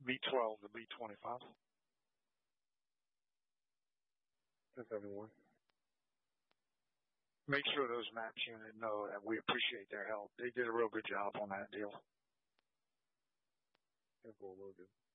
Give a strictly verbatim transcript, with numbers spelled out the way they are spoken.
B twelve to B twenty-five. ten seventy-one. Make sure those maps unit know that we appreciate their help. They did a real good job on that deal. ten four will do.